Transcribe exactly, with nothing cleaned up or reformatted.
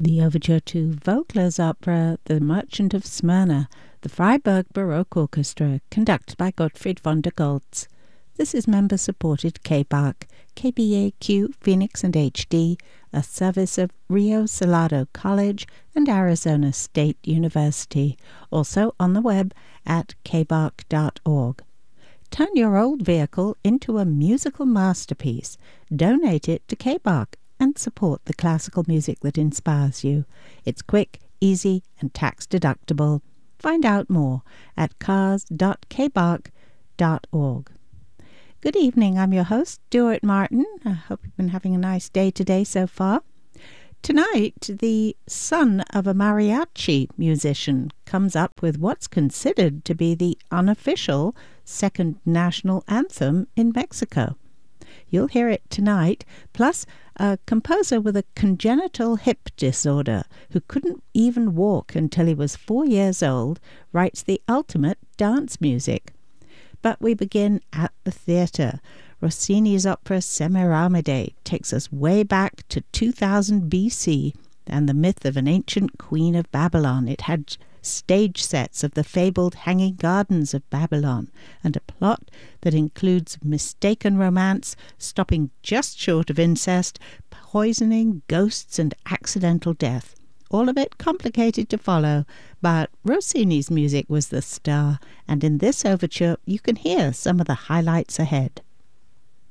The overture to Vogler's opera The Merchant of Smyrna, the Freiburg Baroque Orchestra, conducted by Gottfried von der Goltz. This is member-supported K B A C, K B A Q, Phoenix and H D, a service of Rio Salado College and Arizona State University, also on the web at k b a c dot org. Turn your old vehicle into a musical masterpiece. Donate it to K B A C and support the classical music that inspires you. It's quick, easy, and tax-deductible. Find out more at cars dot k b a c dot org. Good evening, I'm your host, Stuart Martin. I hope you've been having a nice day today so far. Tonight, the son of a mariachi musician comes up with what's considered to be the unofficial second national anthem in Mexico. You'll hear it tonight, plus a composer with a congenital hip disorder who couldn't even walk until he was four years old writes the ultimate dance music. But we begin at the theatre. Rossini's opera Semiramide takes us way back to two thousand B C and the myth of an ancient queen of Babylon. It had stage sets of the fabled Hanging Gardens of Babylon and a plot that includes mistaken romance, stopping just short of incest, poisoning, ghosts, and accidental death. All of it complicated to follow, but Rossini's music was the star, and in this overture you can hear some of the highlights ahead.